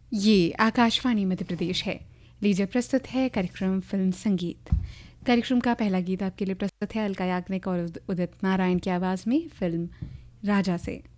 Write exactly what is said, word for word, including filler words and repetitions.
ये आकाशवाणी मध्य प्रदेश है। लीजिए प्रस्तुत है कार्यक्रम फिल्म संगीत। कार्यक्रम का पहला गीत आपके लिए प्रस्तुत है अलका याग्निक और उदित नारायण की आवाज़ में फिल्म राजा से।